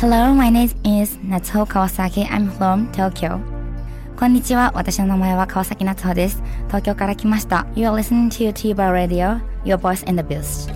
Hello, my name is Natsuho Kawasaki. I'm from Tokyo. こんにちは。私の名前は川崎夏穂です。東京から来ました。You are listening to TBAR Radio, your voice in the booth.